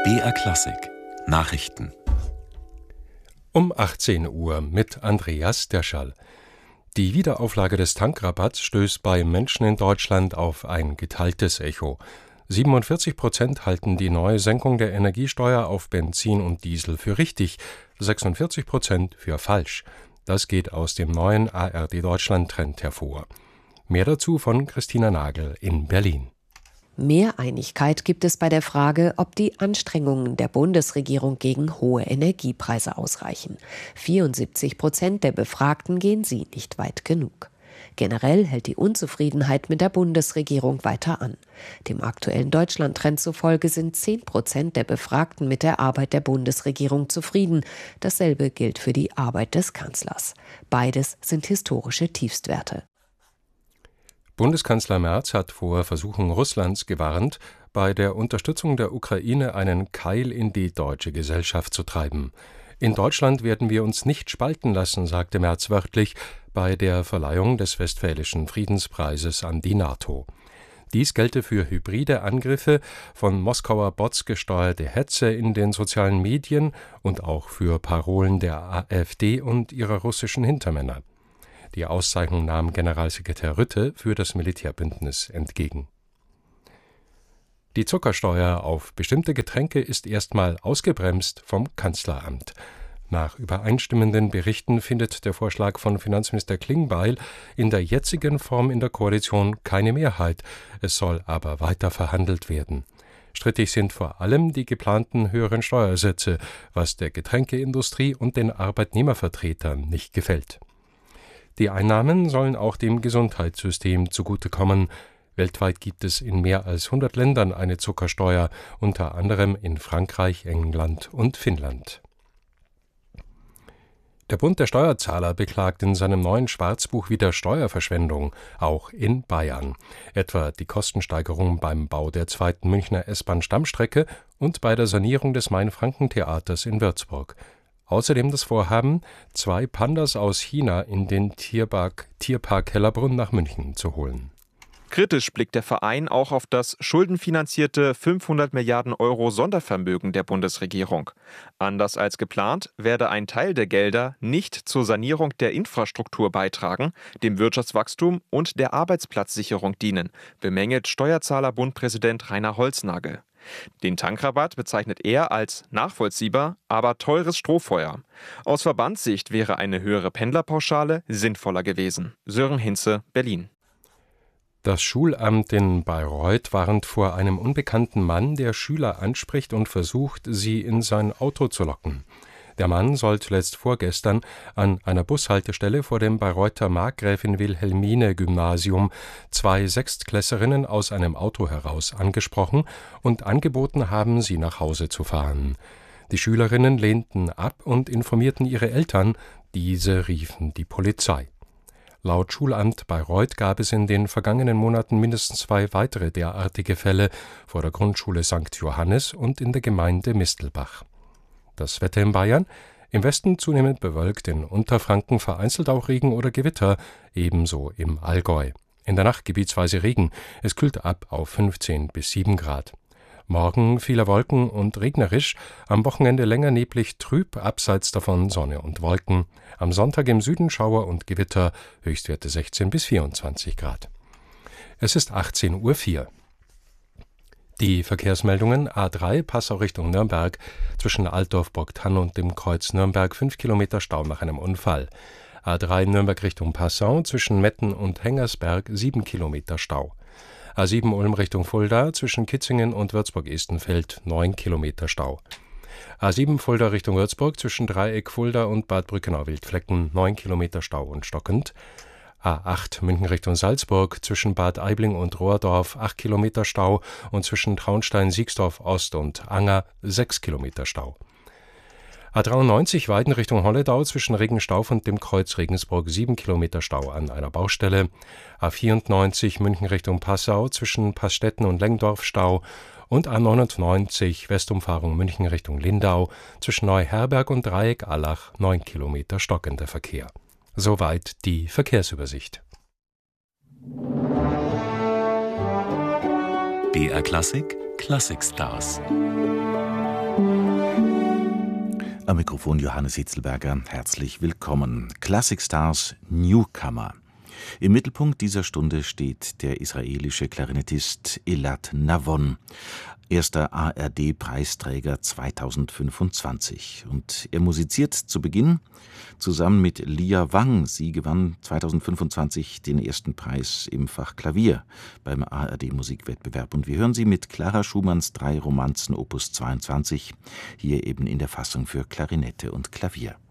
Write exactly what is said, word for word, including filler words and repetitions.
B R Klassik Nachrichten um achtzehn Uhr mit Andreas Derschall. Die Wiederauflage des Tankrabatts stößt bei Menschen in Deutschland auf ein geteiltes Echo. siebenundvierzig Prozent halten die neue Senkung der Energiesteuer auf Benzin und Diesel für richtig, sechsundvierzig Prozent für falsch. Das geht aus dem neuen A R D Deutschland-Trend hervor. Mehr dazu von Christina Nagel in Berlin. Mehr Einigkeit gibt es bei der Frage, ob die Anstrengungen der Bundesregierung gegen hohe Energiepreise ausreichen. vierundsiebzig Prozent der Befragten gehen sie nicht weit genug. Generell hält die Unzufriedenheit mit der Bundesregierung weiter an. Dem aktuellen Deutschland-Trend zufolge sind zehn Prozent der Befragten mit der Arbeit der Bundesregierung zufrieden. Dasselbe gilt für die Arbeit des Kanzlers. Beides sind historische Tiefstwerte. Bundeskanzler Merz hat vor Versuchen Russlands gewarnt, bei der Unterstützung der Ukraine einen Keil in die deutsche Gesellschaft zu treiben. In Deutschland werden wir uns nicht spalten lassen, sagte Merz wörtlich bei der Verleihung des Westfälischen Friedenspreises an die NATO. Dies gelte für hybride Angriffe, von Moskauer Bots gesteuerte Hetze in den sozialen Medien und auch für Parolen der AfD und ihrer russischen Hintermänner. Die Auszeichnung nahm Generalsekretär Rütte für das Militärbündnis entgegen. Die Zuckersteuer auf bestimmte Getränke ist erstmal ausgebremst vom Kanzleramt. Nach übereinstimmenden Berichten findet der Vorschlag von Finanzminister Klingbeil in der jetzigen Form in der Koalition keine Mehrheit. Es soll aber weiter verhandelt werden. Strittig sind vor allem die geplanten höheren Steuersätze, was der Getränkeindustrie und den Arbeitnehmervertretern nicht gefällt. Die Einnahmen sollen auch dem Gesundheitssystem zugutekommen. Weltweit gibt es in mehr als hundert Ländern eine Zuckersteuer, unter anderem in Frankreich, England und Finnland. Der Bund der Steuerzahler beklagt in seinem neuen Schwarzbuch wieder Steuerverschwendung, auch in Bayern. Etwa die Kostensteigerung beim Bau der zweiten Münchner S-Bahn-Stammstrecke und bei der Sanierung des Main-Franken-Theaters in Würzburg. Außerdem das Vorhaben, zwei Pandas aus China in den Tierpark, Tierpark Hellerbrunn nach München zu holen. Kritisch blickt der Verein auch auf das schuldenfinanzierte fünfhundert Milliarden Euro Sondervermögen der Bundesregierung. Anders als geplant werde ein Teil der Gelder nicht zur Sanierung der Infrastruktur beitragen, dem Wirtschaftswachstum und der Arbeitsplatzsicherung dienen, bemängelt Steuerzahlerbund-Präsident Rainer Holznagel. Den Tankrabatt bezeichnet er als nachvollziehbar, aber teures Strohfeuer. Aus Verbandssicht wäre eine höhere Pendlerpauschale sinnvoller gewesen. Sören Hinze, Berlin. Das Schulamt in Bayreuth warnt vor einem unbekannten Mann, der Schüler anspricht und versucht, sie in sein Auto zu locken. Der Mann soll zuletzt vorgestern an einer Bushaltestelle vor dem Bayreuther Markgräfin-Wilhelmine-Gymnasium zwei Sechstklässerinnen aus einem Auto heraus angesprochen und angeboten haben, sie nach Hause zu fahren. Die Schülerinnen lehnten ab und informierten ihre Eltern, diese riefen die Polizei. Laut Schulamt Bayreuth gab es in den vergangenen Monaten mindestens zwei weitere derartige Fälle vor der Grundschule Sankt Johannes und in der Gemeinde Mistelbach. Das Wetter in Bayern: im Westen zunehmend bewölkt, in Unterfranken vereinzelt auch Regen oder Gewitter, ebenso im Allgäu. In der Nacht gebietsweise Regen, es kühlt ab auf fünfzehn bis sieben Grad. Morgen viele Wolken und regnerisch, am Wochenende länger neblig trüb, abseits davon Sonne und Wolken. Am Sonntag im Süden Schauer und Gewitter, Höchstwerte sechzehn bis vierundzwanzig Grad. Es ist achtzehn Uhr vier. Die Verkehrsmeldungen: A drei Passau Richtung Nürnberg, zwischen Altdorf-Burgthann und dem Kreuz Nürnberg fünf Kilometer Stau nach einem Unfall. A drei Nürnberg Richtung Passau, zwischen Metten und Hengersberg sieben Kilometer Stau. A sieben Ulm Richtung Fulda, zwischen Kitzingen und Würzburg-Estenfeld neun Kilometer Stau. A sieben Fulda Richtung Würzburg, zwischen Dreieck Fulda und Bad Brückenau-Wildflecken neun Kilometer Stau und stockend. A acht München Richtung Salzburg, zwischen Bad Aibling und Rohrdorf acht Kilometer Stau und zwischen Traunstein-Siegsdorf Ost und Anger sechs Kilometer Stau. A dreiundneunzig Weiden Richtung Holledau, zwischen Regenstauf und dem Kreuz Regensburg sieben Kilometer Stau an einer Baustelle. A vierundneunzig München Richtung Passau, zwischen Passstetten und Lengdorf Stau. Und A neunundneunzig Westumfahrung München Richtung Lindau, zwischen Neuherberg und Dreieck-Allach neun Kilometer stockender Verkehr. Soweit die Verkehrsübersicht. B R Klassik Classic Stars. Am Mikrofon Johannes Hitzelberger, herzlich willkommen. Classic Stars Newcomer. Im Mittelpunkt dieser Stunde steht der israelische Klarinettist Elad Navon, erster A R D-Preisträger zweitausendfünfundzwanzig. Und er musiziert zu Beginn zusammen mit Lia Wang. Sie gewann zweitausendfünfundzwanzig den ersten Preis im Fach Klavier beim A R D-Musikwettbewerb. Und wir hören sie mit Clara Schumanns drei Romanzen Opus zweiundzwanzig, hier eben in der Fassung für Klarinette und Klavier.